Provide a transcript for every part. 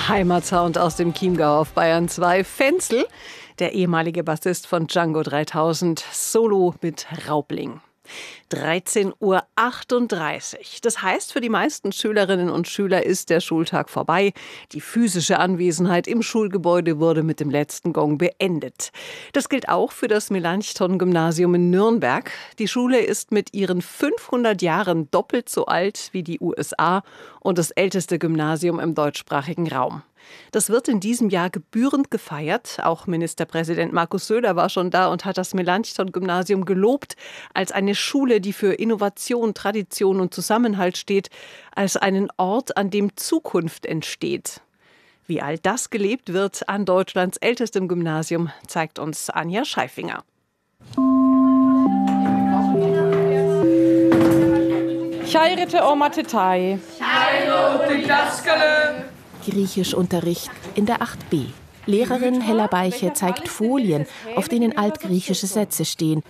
Heimatsound aus dem Chiemgau auf Bayern 2. Fenzel, der ehemalige Bassist von Django 3000, Solo mit Raubling. 13:38 Uhr. Das heißt, für die meisten Schülerinnen und Schüler ist der Schultag vorbei. Die physische Anwesenheit im Schulgebäude wurde mit dem letzten Gong beendet. Das gilt auch für das Melanchthon-Gymnasium in Nürnberg. Die Schule ist mit ihren 500 Jahren doppelt so alt wie die USA und das älteste Gymnasium im deutschsprachigen Raum. Das wird in diesem Jahr gebührend gefeiert. Auch Ministerpräsident Markus Söder war schon da und hat das Melanchthon-Gymnasium gelobt als eine Schule, die für Innovation, Tradition und Zusammenhalt steht, als einen Ort, an dem Zukunft entsteht. Wie all das gelebt wird an Deutschlands ältestem Gymnasium, zeigt uns Anja Scheifinger. Chairete Oma Tetai. Griechischunterricht in der 8b. Lehrerin Hella Beiche zeigt Folien, auf denen altgriechische Sätze stehen.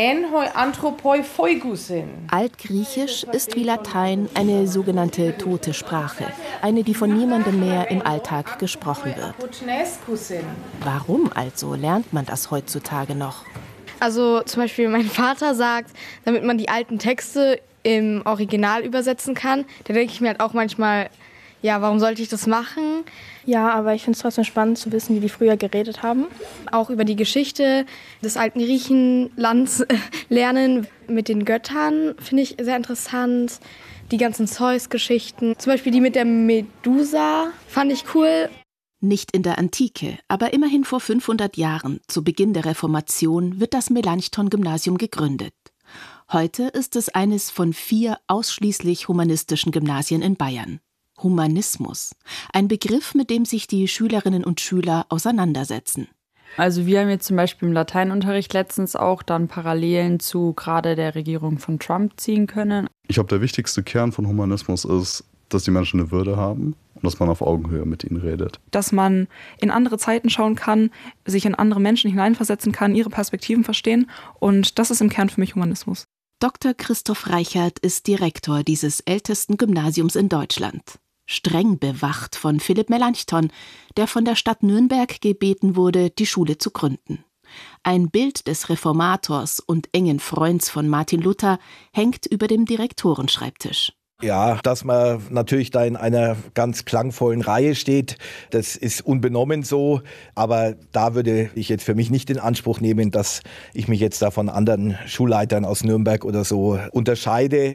Altgriechisch ist wie Latein eine sogenannte tote Sprache, eine, die von niemandem mehr im Alltag gesprochen wird. Warum also lernt man das heutzutage noch? Also zum Beispiel mein Vater sagt, damit man die alten Texte im Original übersetzen kann. Da denke ich mir halt auch manchmal, ja, warum sollte ich das machen? Ja, aber ich finde es trotzdem spannend zu wissen, wie die früher geredet haben. Auch über die Geschichte des alten Griechenlands lernen. Mit den Göttern finde ich sehr interessant. Die ganzen Zeus-Geschichten. Zum Beispiel die mit der Medusa fand ich cool. Nicht in der Antike, aber immerhin vor 500 Jahren, zu Beginn der Reformation, wird das Melanchthon-Gymnasium gegründet. Heute ist es eines von 4 ausschließlich humanistischen Gymnasien in Bayern. Humanismus, ein Begriff, mit dem sich die Schülerinnen und Schüler auseinandersetzen. Also wir haben jetzt zum Beispiel im Lateinunterricht letztens auch dann Parallelen zu gerade der Regierung von Trump ziehen können. Ich glaube, der wichtigste Kern von Humanismus ist, dass die Menschen eine Würde haben und dass man auf Augenhöhe mit ihnen redet. Dass man in andere Zeiten schauen kann, sich in andere Menschen hineinversetzen kann, ihre Perspektiven verstehen, und das ist im Kern für mich Humanismus. Dr. Christoph Reichert ist Direktor dieses ältesten Gymnasiums in Deutschland. Streng bewacht von Philipp Melanchthon, der von der Stadt Nürnberg gebeten wurde, die Schule zu gründen. Ein Bild des Reformators und engen Freunds von Martin Luther hängt über dem Direktorenschreibtisch. Ja, dass man natürlich da in einer ganz klangvollen Reihe steht, das ist unbenommen so. Aber da würde ich jetzt für mich nicht in Anspruch nehmen, dass ich mich jetzt da von anderen Schulleitern aus Nürnberg oder so unterscheide.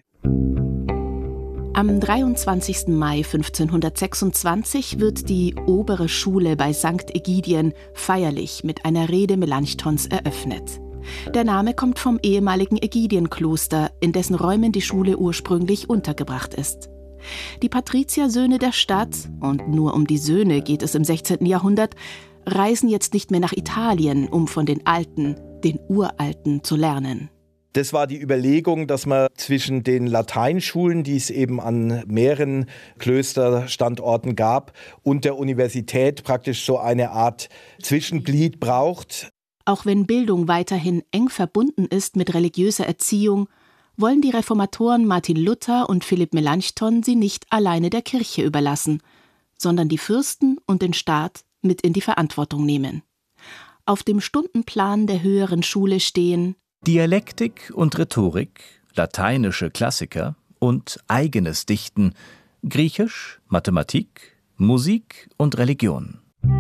Am 23. Mai 1526 wird die obere Schule bei St. Egidien feierlich mit einer Rede Melanchthons eröffnet. Der Name kommt vom ehemaligen Ägidienkloster, in dessen Räumen die Schule ursprünglich untergebracht ist. Die Patriziersöhne der Stadt, und nur um die Söhne geht es im 16. Jahrhundert, reisen jetzt nicht mehr nach Italien, um von den Alten, den Uralten zu lernen. Das war die Überlegung, dass man zwischen den Lateinschulen, die es eben an mehreren Klösterstandorten gab, und der Universität praktisch so eine Art Zwischenglied braucht. Auch wenn Bildung weiterhin eng verbunden ist mit religiöser Erziehung, wollen die Reformatoren Martin Luther und Philipp Melanchthon sie nicht alleine der Kirche überlassen, sondern die Fürsten und den Staat mit in die Verantwortung nehmen. Auf dem Stundenplan der höheren Schule stehen Dialektik und Rhetorik, lateinische Klassiker und eigenes Dichten, Griechisch, Mathematik, Musik und Religion.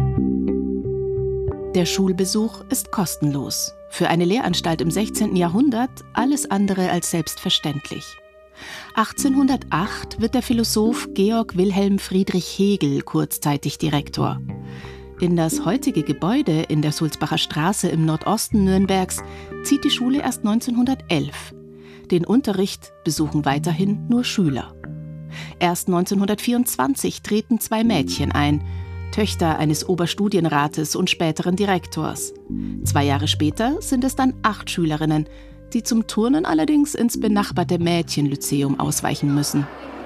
Der Schulbesuch ist kostenlos. Für eine Lehranstalt im 16. Jahrhundert alles andere als selbstverständlich. 1808 wird der Philosoph Georg Wilhelm Friedrich Hegel kurzzeitig Direktor. In das heutige Gebäude in der Sulzbacher Straße im Nordosten Nürnbergs zieht die Schule erst 1911. Den Unterricht besuchen weiterhin nur Schüler. Erst 1924 treten 2 Mädchen ein, Töchter eines Oberstudienrates und späteren Direktors. 2 Jahre später sind es dann 8 Schülerinnen, die zum Turnen allerdings ins benachbarte Mädchenlyzeum ausweichen müssen.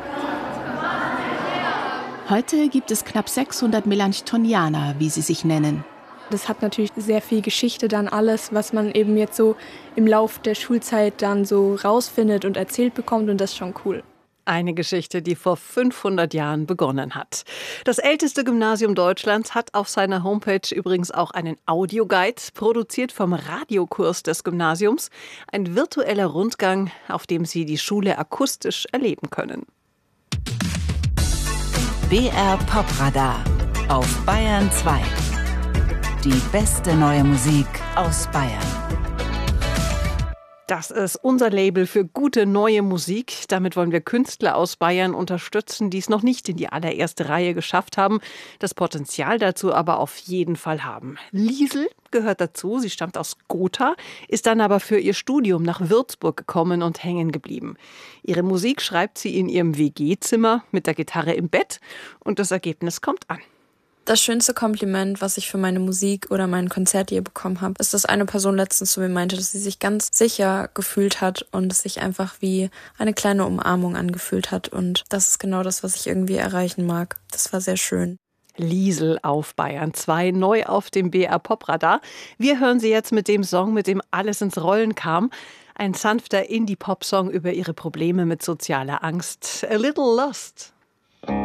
Heute gibt es knapp 600 Melanchthonianer, wie sie sich nennen. Das hat natürlich sehr viel Geschichte dann alles, was man eben jetzt so im Lauf der Schulzeit dann so rausfindet und erzählt bekommt, und das ist schon cool. Eine Geschichte, die vor 500 Jahren begonnen hat. Das älteste Gymnasium Deutschlands hat auf seiner Homepage übrigens auch einen Audioguide, produziert vom Radiokurs des Gymnasiums. Ein virtueller Rundgang, auf dem Sie die Schule akustisch erleben können. BR Popradar auf Bayern 2. Die beste neue Musik aus Bayern. Das ist unser Label für gute neue Musik. Damit wollen wir Künstler aus Bayern unterstützen, die es noch nicht in die allererste Reihe geschafft haben, das Potenzial dazu aber auf jeden Fall haben. Liesl gehört dazu, sie stammt aus Gotha, ist dann aber für ihr Studium nach Würzburg gekommen und hängen geblieben. Ihre Musik schreibt sie in ihrem WG-Zimmer mit der Gitarre im Bett und das Ergebnis kommt an. Das schönste Kompliment, was ich für meine Musik oder mein Konzert je bekommen habe, ist, dass eine Person letztens zu mir meinte, dass sie sich ganz sicher gefühlt hat und es sich einfach wie eine kleine Umarmung angefühlt hat. Und das ist genau das, was ich irgendwie erreichen mag. Das war sehr schön. Liesl auf Bayern 2, neu auf dem BR Popradar. Wir hören sie jetzt mit dem Song, mit dem alles ins Rollen kam. Ein sanfter Indie-Pop-Song über ihre Probleme mit sozialer Angst. A Little Lost.